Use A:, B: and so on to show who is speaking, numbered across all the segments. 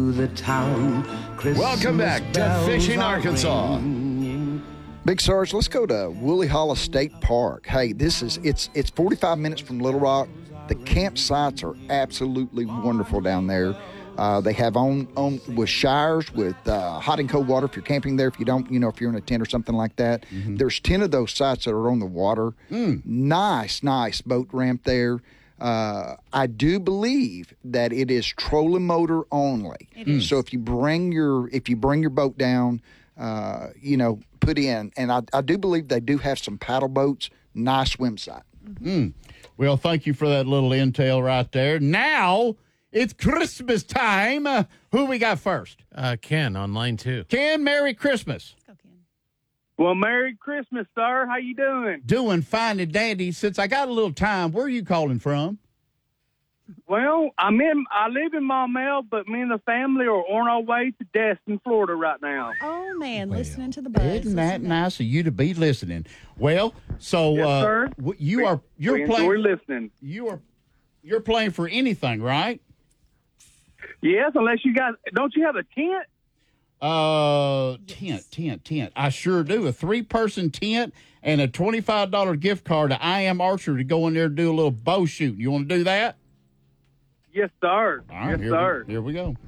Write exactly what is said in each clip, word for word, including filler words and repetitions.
A: through the town. Christmas
B: Welcome back to
A: bells
B: Fishing
A: are
B: Arkansas.
A: ringing.
C: Big Sarge, let's go to Woolly Hollow State Park. Hey, this is it's it's forty-five minutes from Little Rock. The campsites are absolutely wonderful down there. Uh, they have on on with showers with uh, hot and cold water if you're camping there. If you don't, you know, if you're in a tent or something like that. Mm-hmm. There's ten of those sites that are on the water. Mm. Nice, nice boat ramp there. Uh, I do believe that it is trolling motor only.
D: It is.
C: So if you bring your if you bring your boat down, uh, you know, put in, and I, I do believe they do have some paddle boats. Nice swim site.
E: Mm. Well, thank you for that little intel right there. Now it's Christmas time. Uh, who we got first?
F: Uh, Ken on line two.
E: Ken, Merry Christmas.
D: Let's go, Ken.
G: Well, Merry Christmas, sir. How you doing?
E: Doing fine and dandy. Since I got a little time, where are you calling from?
G: Well, I'm in. I live in Maumelle, but me and the family are on our way to Destin, Florida, right now.
D: Oh, man,
E: Well,
D: listening to the buzz.
E: Isn't that
D: Listen
E: nice of you to be listening? Well, so
G: Yes,
E: uh,
G: sir.
E: w- you are you're
G: we
E: playing.
G: enjoy listening.
E: You are you're playing for anything, right?
G: Yes, unless you guys don't you have a tent?
E: Uh, tent, tent, tent. I sure do. A three-person tent and a twenty-five dollar gift card to I Am Archer to go in there and do a little bow shooting. You want to do that?
G: Yes, sir.
E: All right,
G: yes,
E: here
G: sir.
E: We, here we go.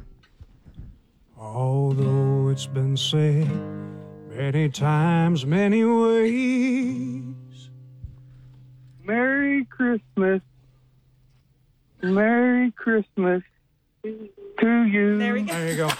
H: Although it's been said many times, many ways.
G: Merry Christmas. Merry Christmas to you.
D: There we go.
H: There you go.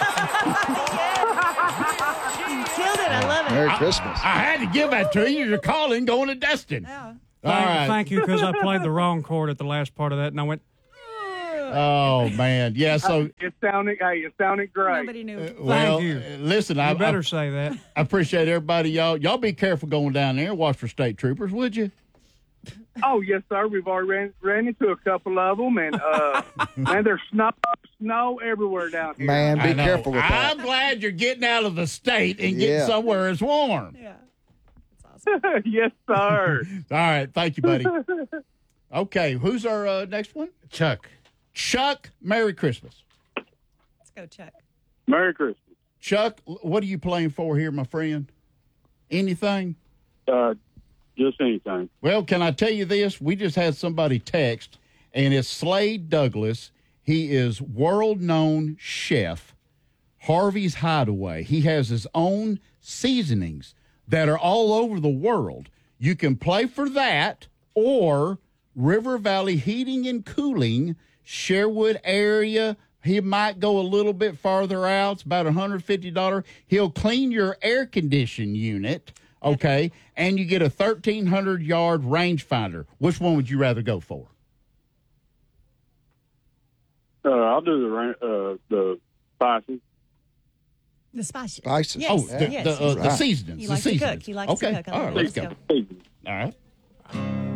D: You killed it. I love it.
C: Merry Christmas.
E: I had to give that to you. You're calling, going to Destin.
D: Yeah.
E: All
H: Thank,
E: right.
H: thank you, because I played the wrong chord at the last part of that, and I went,
E: Oh man, yeah. So,
G: It sounded. Hey, it sounded great.
D: Nobody knew.
E: uh, well,
H: you.
E: uh, listen, I,
H: you better
E: I,
H: say that.
E: I appreciate everybody, y'all. Y'all be careful going down there and watch for state troopers, would you?
G: Oh, yes, sir. We've already ran, ran into a couple of them, and uh, man, there's snow, snow everywhere down here.
C: Man,
E: I
C: be
E: know.
C: careful with that.
E: I'm glad you're getting out of the state and getting
C: Yeah.
E: somewhere that's warm.
D: Yeah. That's awesome.
G: Yes, sir.
E: All right, thank you, buddy. Okay, who's our uh, next one?
F: Chuck.
E: Chuck. Merry Christmas.
D: Let's go, Chuck.
G: Merry Christmas.
E: Chuck, what are you playing for here, my friend? Anything?
G: Uh, just anything.
E: Well, can I tell you this? We just had somebody text, and it's Slade Douglas. He is world-known chef, Harvey's Hideaway. He has his own seasonings that are all over the world. You can play for that, or River Valley Heating and Cooling, Sherwood area. He might go a little bit farther out. It's about one hundred fifty dollars. He'll clean your air condition unit, okay, and you get a thirteen hundred yard rangefinder. Which one would you rather go for?
G: Uh, I'll do the ra- uh, the spices.
D: The spices.
C: Spices.
D: Yes.
E: Oh, the,
D: yes,
E: the, uh,
D: yes.
E: the
C: Right.
E: seasonings.
D: He
E: the
D: likes to
E: seasonings.
D: cook. He likes
E: okay.
D: to cook. I
E: All
D: love
E: right,
D: it.
E: let's go.
D: Let's
E: All right.